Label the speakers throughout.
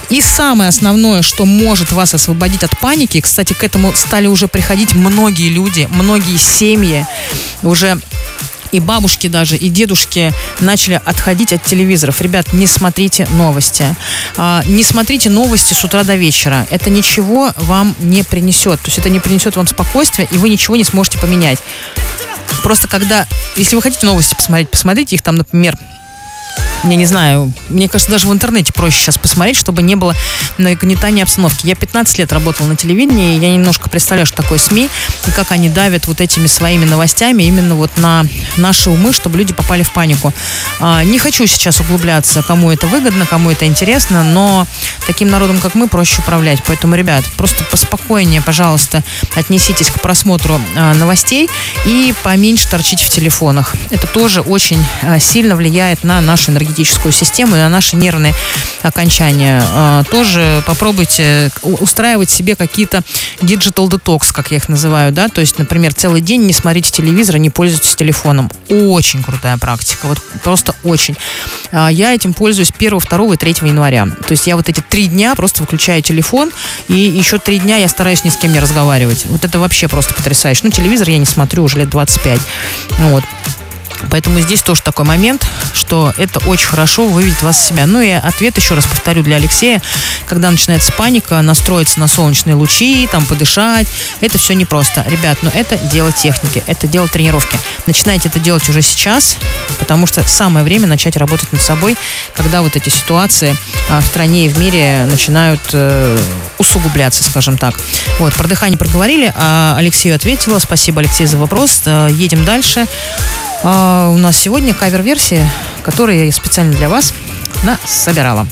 Speaker 1: И самое основное, что может вас освободить от паники, кстати, к этому стали уже приходить многие люди, многие семьи, уже и бабушки даже, и дедушки начали отходить от телевизоров. Ребят, не смотрите новости. Не смотрите новости с утра до вечера. Это ничего вам не принесет. То есть это не принесет вам спокойствия, и вы ничего не сможете поменять. Просто если вы хотите новости посмотреть, посмотрите их там, например, я не знаю, мне кажется, даже в интернете проще сейчас посмотреть, чтобы не было нагнетания обстановки. Я 15 лет работала на телевидении, и я немножко представляю, что такое СМИ, и как они давят вот этими своими новостями именно вот на наши умы, чтобы люди попали в панику. Не хочу сейчас углубляться, кому это выгодно, кому это интересно, но таким народом, как мы, проще управлять. Поэтому, ребят, просто поспокойнее, пожалуйста, отнеситесь к просмотру новостей и поменьше торчите в телефонах. Это тоже очень сильно влияет на нашу энергетическую систему и на наши нервные окончания. Тоже попробуйте устраивать себе какие-то digital detox, как я их называю, да, то есть, например, целый день не смотрите телевизор, не пользуйтесь телефоном. Очень крутая практика, вот просто очень. Я этим пользуюсь 1, 2 и 3 января. То есть я вот эти 3 дня просто выключаю телефон, и еще 3 дня я стараюсь ни с кем не разговаривать. Вот это вообще просто потрясающе. Ну, телевизор я не смотрю уже лет 25. Вот. Поэтому здесь тоже такой момент, что это очень хорошо выведет вас из себя. Ну и ответ, еще раз повторю, для Алексея: когда начинается паника, настроиться на солнечные лучи, там подышать, это все непросто. Ребят, но это дело техники, это дело тренировки. Начинайте это делать уже сейчас, потому что самое время начать работать над собой, когда вот эти ситуации в стране и в мире начинают усугубляться, скажем так. Вот, про дыхание проговорили, а Алексею ответила. Спасибо, Алексей, за вопрос. Едем дальше. У нас сегодня кавер-версия, которую я специально для вас собирала.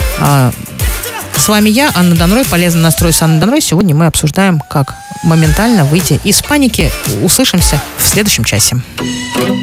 Speaker 1: С вами я, Анна Донрой, полезный настрой с Анной Донрой. Сегодня мы обсуждаем, как моментально выйти из паники. Услышимся в следующем часе.